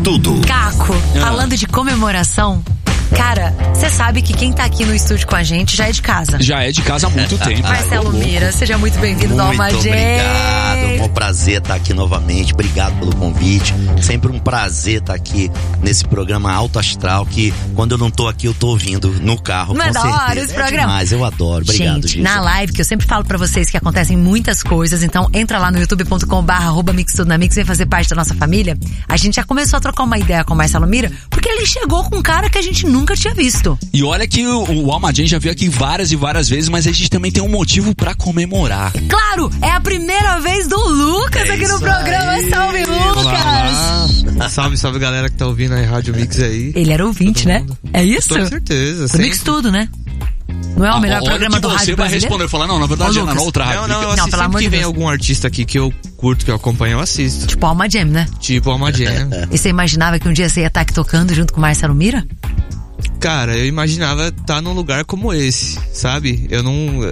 tudo. Caco, falando de comemoração, cara, você sabe que quem tá aqui no estúdio com a gente já é de casa. Já é de casa há muito tempo. Marcelo Mira, seja muito bem-vindo ao Alma Jam. Muito obrigado, é um prazer estar aqui novamente. Obrigado pelo convite. Sempre um prazer estar aqui nesse programa Alto Astral, que quando eu não tô aqui, eu tô ouvindo no carro. Não com é da certeza. hora esse programa? Demais, eu adoro. Obrigado, gente, Gilson. na live, que eu sempre falo pra vocês que acontecem muitas coisas, então entra lá no youtube.com/mixtudonamix, vem fazer parte da nossa família. A gente já começou a trocar uma ideia com o Marcelo Mira, porque ele chegou com um cara que a gente nunca tinha visto. E olha que o Alma Jam já veio aqui várias e várias vezes, mas a gente também tem um motivo pra comemorar. Claro, é a primeira vez do Lucas aqui no programa. aí. Salve, Lucas! Salve, salve galera que tá ouvindo a Rádio Mix aí. Ele era ouvinte, né? É isso? Com certeza. O Mix tudo, né? Não é o melhor programa do rádio você vai brasileiro? responder, falar, não, na verdade é na outra rádio. Não, eu Não, assisto. pelo amor Sempre de que vem Deus. algum artista aqui que eu curto, que eu acompanho, eu assisto. Tipo Alma Jam, né? Tipo Alma Jam. E você imaginava que um dia você ia estar aqui tocando junto com o Marcelo Mira? Cara, eu imaginava estar num lugar como esse, sabe? Eu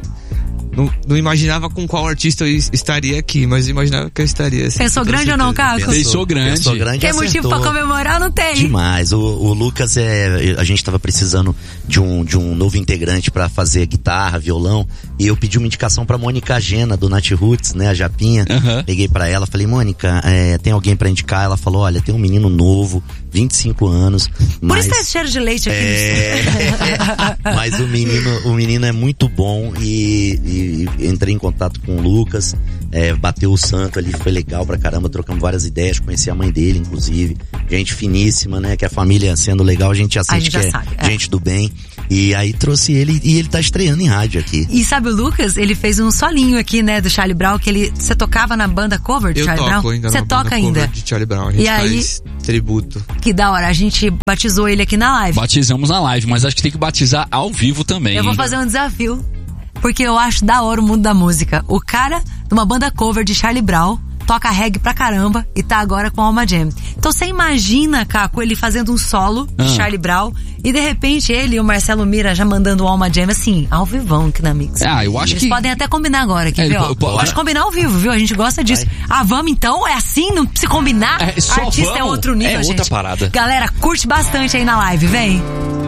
não imaginava com qual artista eu estaria aqui, mas eu imaginava que eu estaria assim. Pensou grande ou não, Caco? Pensou grande. Pensou grande, Tem motivo pra comemorar? Não tem. Demais. O Lucas a gente tava precisando de um novo integrante pra fazer guitarra, violão, e eu pedi uma indicação pra Mônica Gena, do Nat Roots, né, a Japinha. Peguei pra ela, falei, Mônica, tem alguém pra indicar? Ela falou, olha, tem um menino novo, 25 anos. Por isso tá cheiro de leite aqui. Mas o menino é muito bom e entrei em contato com o Lucas, bateu o santo ali, foi legal pra caramba, trocamos várias ideias, conheci a mãe dele, inclusive, gente finíssima, né, que a família sendo legal, a gente já sente que sabe, gente do bem, e aí trouxe ele, e ele tá estreando em rádio aqui. E sabe o Lucas, ele fez um solinho aqui, né, do Charlie Brown, que você tocava na banda cover de Charlie Brown? Eu toco ainda Você na toca banda ainda? cover de Charlie Brown, a gente faz tributo. Que da hora, a gente batizou ele aqui na live. Batizamos na live, mas acho que tem que batizar ao vivo também. Eu vou fazer um desafio, porque eu acho da hora o mundo da música. O cara de uma banda cover de Charlie Brown toca reggae pra caramba e tá agora com Alma Jam. Então você imagina, Caco, ele fazendo um solo de Charlie Brown e de repente ele e o Marcelo Mira já mandando o Alma Jam assim, ao vivão aqui na Mix. Eu acho Eles que podem até combinar agora aqui, viu? Pode combinar ao vivo, viu? A gente gosta disso. Vamos então? É assim? Não se combinar? Só Artista vamos. É outro nível, É gente. outra parada. Galera, curte bastante aí na live, vem!